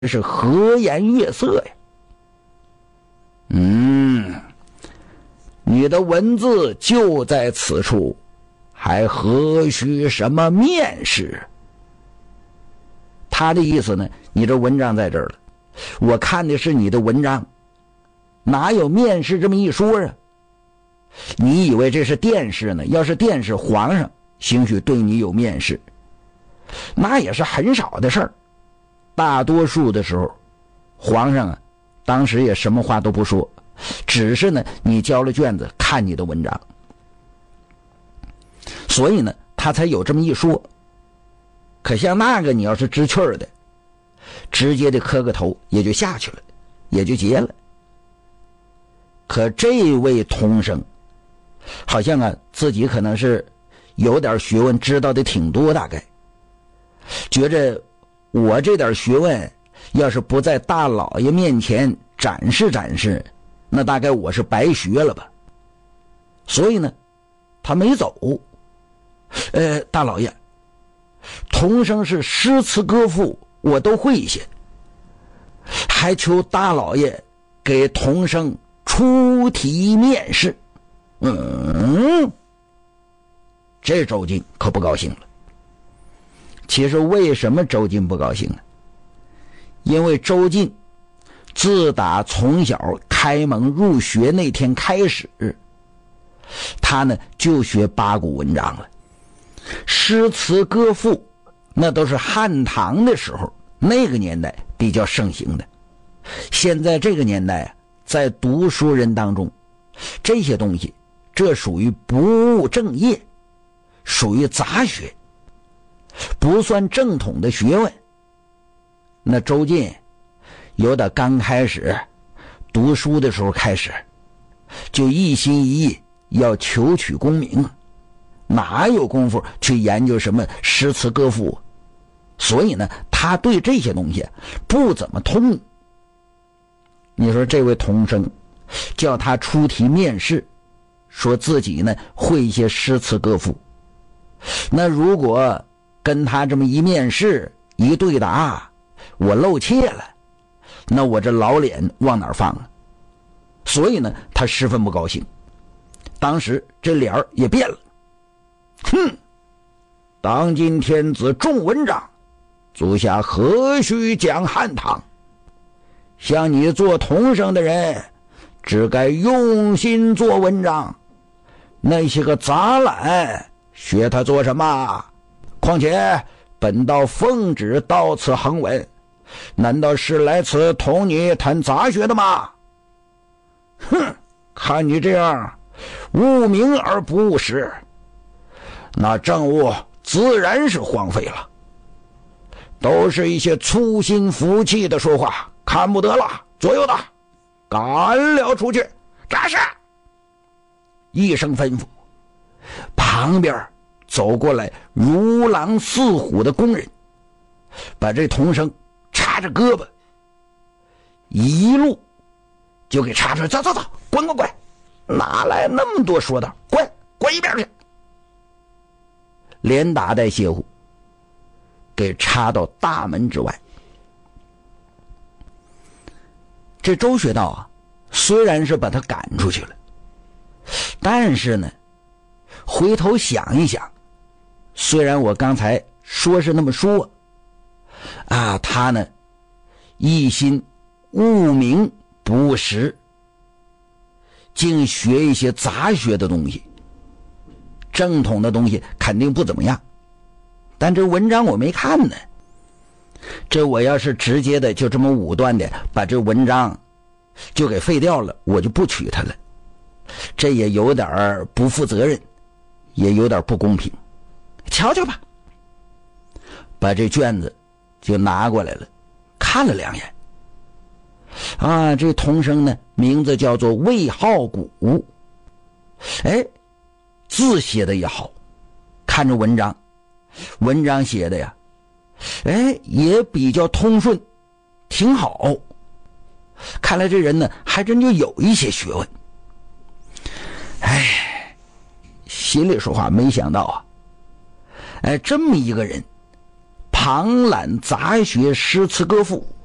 是和颜悦色呀。你的文字就在此处，还何须什么面试？他的意思呢，你这文章在这儿了，我看的是你的文章，哪有面试这么一说啊？你以为这是殿试呢？要是殿试，皇上兴许对你有面试，那也是很少的事儿。大多数的时候，皇上当时也什么话都不说，只是呢你交了卷子看你的文章，所以呢他才有这么一说。可像那个你要是知趣儿的，直接的磕个头也就下去了，也就结了。可这位童生好像自己可能是有点学问，知道的挺多，大概觉着我这点学问要是不在大老爷面前展示展示，那大概我是白学了吧。所以呢他没走。大老爷，童生是诗词歌赋我都会一些，还求大老爷给童生出题面试。这周进可不高兴了。其实为什么周进不高兴呢？因为周进自打从小开蒙入学那天开始，他呢就学八股文章了。诗词歌赋那都是汉唐的时候，那个年代比较盛行的。现在这个年代在读书人当中，这些东西这属于不务正业，属于杂学，不算正统的学问。那周进有点刚开始读书的时候开始就一心一意要求取功名，哪有功夫去研究什么诗词歌赋？所以呢他对这些东西不怎么通。你说这位童生叫他出题面试，说自己呢会一些诗词歌赋，那如果跟他这么一面试一对答，我露怯了，那我这老脸往哪儿放啊？所以呢他十分不高兴，当时这脸儿也变了。当今天子重文章，足下何须讲汉唐？像你做童生的人，只该用心做文章，那些个杂懒学他做什么？况且本道奉旨到此恒文，难道是来此同你谈杂学的吗？看你这样务名而不务实，那政务自然是荒废了。都是一些粗心浮气的说话，看不得了，左右的赶了出去。扎实一声吩咐，旁边走过来如狼似虎的工人，把这童生插着胳膊一路就给插出来。走，滚，哪来那么多说道？滚一边去！连打带歇呼给插到大门之外。这周学道虽然是把他赶出去了，但是呢回头想一想，虽然我刚才说是那么说他呢一心务名不务实，竟学一些杂学的东西，正统的东西肯定不怎么样。但这文章我没看呢，这我要是直接的就这么武断的把这文章就给废掉了，我就不取它了，这也有点不负责任，也有点不公平。瞧瞧吧，把这卷子就拿过来了，看了两眼。这童生呢名字叫做魏浩古，字写的也好，看着文章写的呀也比较通顺，挺好。看来这人呢还真就有一些学问。心里说话没想到这么一个人旁揽杂学诗词歌赋，